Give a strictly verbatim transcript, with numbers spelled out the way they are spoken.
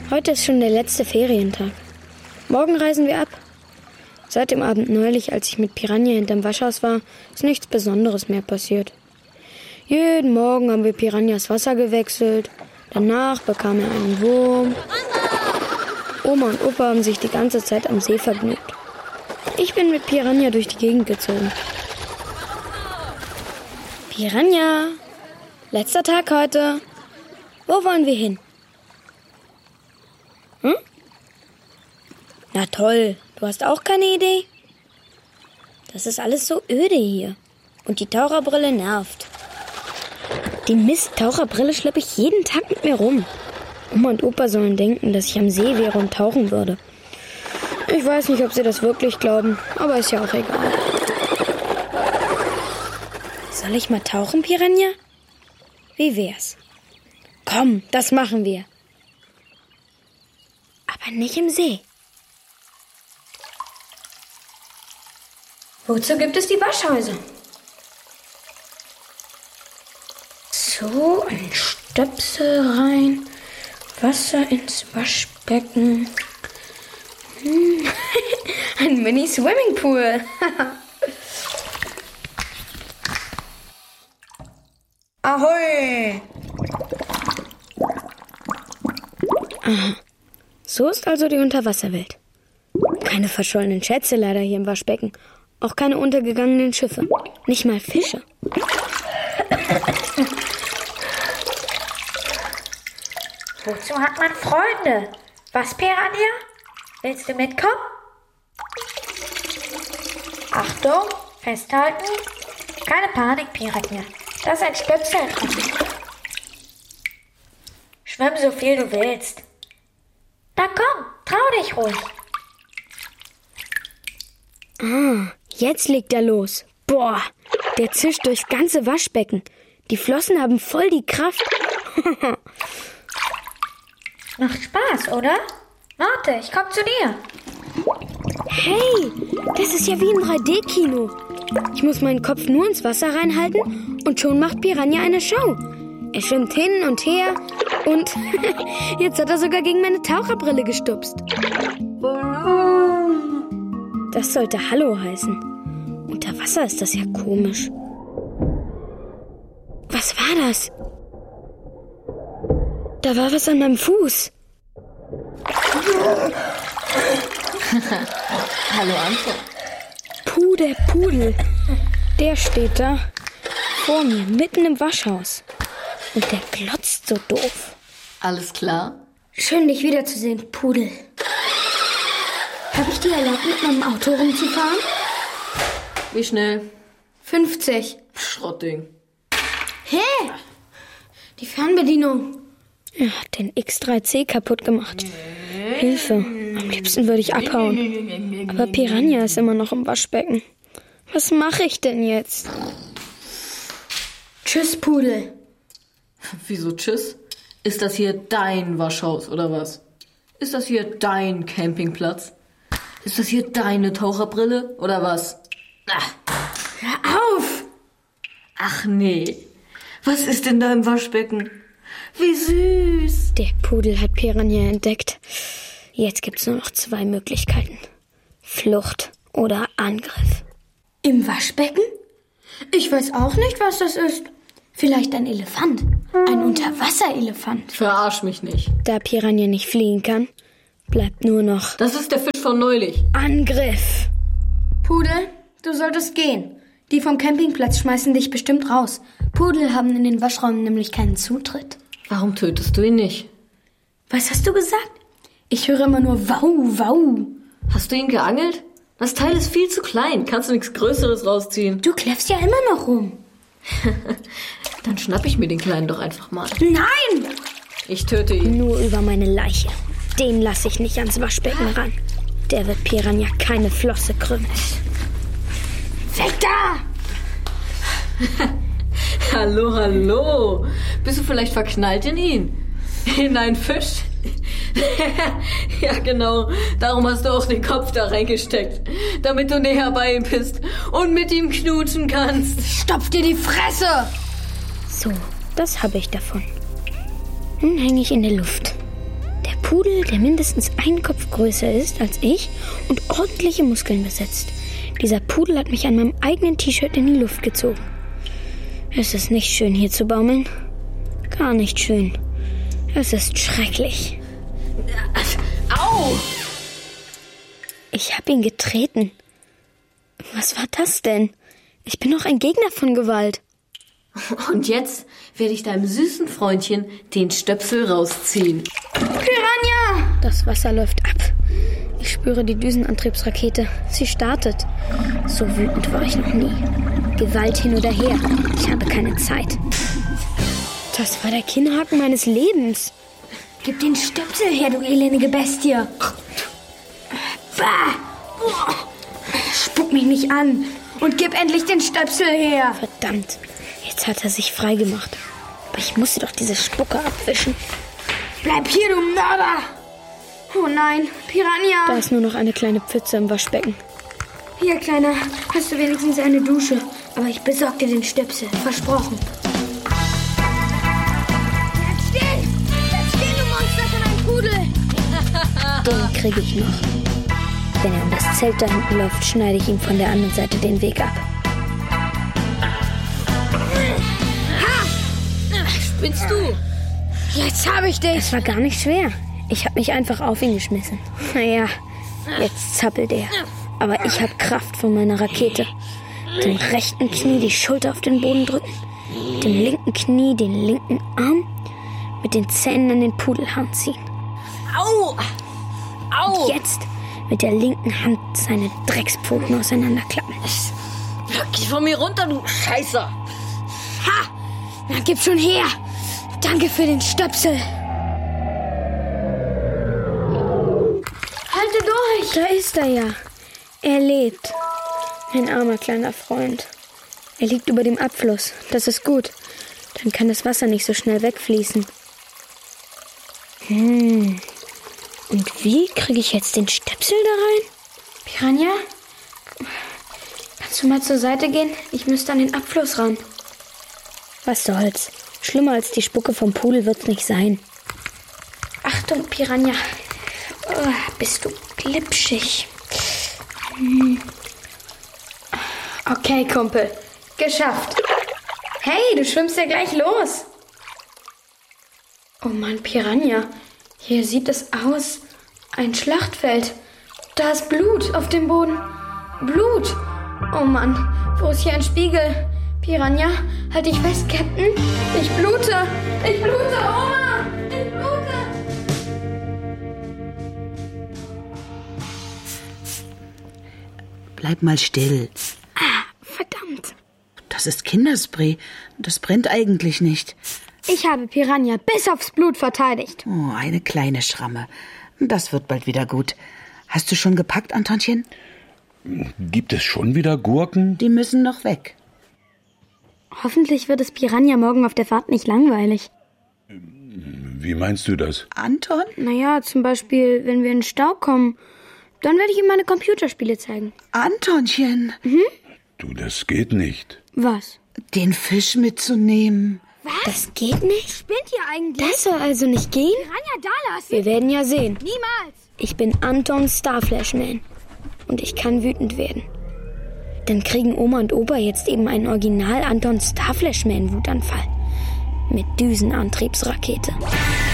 Heute ist schon der letzte Ferientag. Morgen reisen wir ab. Seit dem Abend neulich, als ich mit Piranha hinterm Waschhaus war, ist nichts Besonderes mehr passiert. Jeden Morgen haben wir Piranhas Wasser gewechselt. Danach bekam er einen Wurm. Oma und Opa haben sich die ganze Zeit am See vergnügt. Ich bin mit Piranha durch die Gegend gezogen. Piranha, letzter Tag heute. Wo wollen wir hin? Hm? Na toll, du hast auch keine Idee? Das ist alles so öde hier. Und die Taucherbrille nervt. Die Mist-Taucherbrille schleppe ich jeden Tag mit mir rum. Oma und Opa sollen denken, dass ich am See wäre und tauchen würde. Ich weiß nicht, ob sie das wirklich glauben, aber ist ja auch egal. Soll ich mal tauchen, Piranha? Wie wär's? Komm, das machen wir. Aber nicht im See. Wozu gibt es die Waschhäuser? So, ein Stöpsel rein, Wasser ins Waschbecken. Hm. Ein Mini-Swimmingpool. Ahoi! Aha. So ist also die Unterwasserwelt. Keine verschollenen Schätze leider hier im Waschbecken. Auch keine untergegangenen Schiffe. Nicht mal Fische. Wozu hat man Freunde? Was, Piranha? Willst du mitkommen? Achtung, festhalten. Keine Panik, Piranha. Da ist ein Stöpsel dran. Schwimm so viel du willst. Na komm, trau dich ruhig. Ah, jetzt legt er los. Boah, der zischt durchs ganze Waschbecken. Die Flossen haben voll die Kraft. Macht Spaß, oder? Warte, ich komm zu dir. Hey, das ist ja wie im drei D Kino. Ich muss meinen Kopf nur ins Wasser reinhalten und schon macht Piranha eine Show. Er schwimmt hin und her und jetzt hat er sogar gegen meine Taucherbrille gestupst. Das sollte Hallo heißen. Unter Wasser ist das ja komisch. Was war das? Da war was an meinem Fuß. Hallo, Antje. Puh, der Pudel. Der steht da vor mir, mitten im Waschhaus. Und der glotzt so doof. Alles klar? Schön, dich wiederzusehen, Pudel. Habe ich dir erlaubt, mit meinem Auto rumzufahren? Wie schnell? fünfzig. Schrottding. Hey! Die Fernbedienung. Er hat den X drei C kaputt gemacht. Hilfe. Am liebsten würde ich abhauen. Aber Piranha ist immer noch im Waschbecken. Was mache ich denn jetzt? Tschüss, Pudel. Wieso tschüss? Ist das hier dein Waschhaus, oder was? Ist das hier dein Campingplatz? Ist das hier deine Taucherbrille, oder was? Ach. Hör auf! Ach nee. Was ist denn da im Waschbecken? Wie süß. Der Pudel hat Piranha entdeckt. Jetzt gibt's nur noch zwei Möglichkeiten. Flucht oder Angriff. Im Waschbecken? Ich weiß auch nicht, was das ist. Vielleicht ein Elefant. Ein Unterwasserelefant. Verarsch mich nicht. Da Piranha nicht fliehen kann, bleibt nur noch Das ist der Fisch von neulich. Angriff. Pudel, du solltest gehen. Die vom Campingplatz schmeißen dich bestimmt raus. Pudel haben in den Waschraum nämlich keinen Zutritt. Warum tötest du ihn nicht? Was hast du gesagt? Ich höre immer nur Wau, Wau. Hast du ihn geangelt? Das Teil ist viel zu klein. Kannst du nichts Größeres rausziehen? Du kläffst ja immer noch rum. Dann schnapp ich mir den Kleinen doch einfach mal. Nein! Ich töte ihn. Nur über meine Leiche. Den lasse ich nicht ans Waschbecken ran. Der wird Piranha keine Flosse krümmen. Weg da! Hallo, hallo. Bist du vielleicht verknallt in ihn? In einen Fisch? Ja, genau. Darum hast du auch den Kopf da reingesteckt. Damit du näher bei ihm bist und mit ihm knutschen kannst. Stopf dir die Fresse! So, das habe ich davon. Nun hänge ich in der Luft. Der Pudel, der mindestens einen Kopf größer ist als ich und ordentliche Muskeln besitzt. Dieser Pudel hat mich an meinem eigenen T-Shirt in die Luft gezogen. Es ist nicht schön, hier zu baumeln. Gar nicht schön. Es ist schrecklich. Au! Ich habe ihn getreten. Was war das denn? Ich bin doch ein Gegner von Gewalt. Und jetzt werde ich deinem süßen Freundchen den Stöpsel rausziehen. Piranha! Das Wasser läuft ab. Ich spüre die Düsenantriebsrakete. Sie startet. So wütend war ich noch nie. Gewalt hin oder her. Ich habe keine Zeit. Das war der Kinnhaken meines Lebens. Gib den Stöpsel her, du elendige Bestie. Bah! Spuck mich nicht an und gib endlich den Stöpsel her. Verdammt, jetzt hat er sich frei gemacht. Aber ich musste doch diese Spucke abwischen. Bleib hier, du Mörder! Oh nein, Piranha! Da ist nur noch eine kleine Pfütze im Waschbecken. Hier, Kleiner, hast du wenigstens eine Dusche. Aber ich besorg dir den Stöpsel, versprochen. Bleib stehen! Bleib stehen, du Monster von einem Pudel! Den kriege ich noch. Wenn er um das Zelt da hinten läuft, schneide ich ihm von der anderen Seite den Weg ab. Ha! Spinnst du? Jetzt habe ich dich! Es war gar nicht schwer. Ich habe mich einfach auf ihn geschmissen. Naja, jetzt zappelt er. Aber ich habe Kraft von meiner Rakete. Mit dem rechten Knie die Schulter auf den Boden drücken. Mit dem linken Knie den linken Arm. Mit den Zähnen an den Pudelhahn ziehen. Au! Au! Und jetzt mit der linken Hand seine Dreckspfoten auseinanderklappen. Geh von mir runter, du Scheißer! Ha! Na, gib schon her! Danke für den Stöpsel! Halte durch! Da ist er ja. Er lebt. Mein armer kleiner Freund. Er liegt über dem Abfluss. Das ist gut. Dann kann das Wasser nicht so schnell wegfließen. Hm. Und wie kriege ich jetzt den Stöpsel da rein? Piranha? Kannst du mal zur Seite gehen? Ich müsste an den Abfluss ran. Was soll's? Schlimmer als die Spucke vom Pudel wird's nicht sein. Achtung, Piranha. Oh, bist du glitschig. Hm. Okay, Kumpel. Geschafft. Hey, du schwimmst ja gleich los. Oh Mann, Piranha. Hier sieht es aus. Ein Schlachtfeld. Da ist Blut auf dem Boden. Blut. Oh Mann, wo ist hier ein Spiegel? Piranha, halt dich fest, Captain. Ich blute. Ich blute, Oma. Ich blute. Bleib mal still. Ah, verdammt. Das ist Kinderspray. Das brennt eigentlich nicht. Ich habe Piranha bis aufs Blut verteidigt. Oh, eine kleine Schramme. Das wird bald wieder gut. Hast du schon gepackt, Antonchen? Gibt es schon wieder Gurken? Die müssen noch weg. Hoffentlich wird es Piranha morgen auf der Fahrt nicht langweilig. Wie meinst du das? Anton? Naja, zum Beispiel, wenn wir in den Stau kommen, dann werde ich ihm meine Computerspiele zeigen. Antonchen. Mhm. Du, das geht nicht. Was? Den Fisch mitzunehmen. Was? Das geht nicht? Spinnt ihr eigentlich? Das soll also nicht gehen? Piranha da lassen? Wir werden ja sehen. Niemals. Ich bin Anton Starflashman. Und ich kann wütend werden. Dann kriegen Oma und Opa jetzt eben einen Original Anton Starflashman-Wutanfall. Mit Düsenantriebsrakete.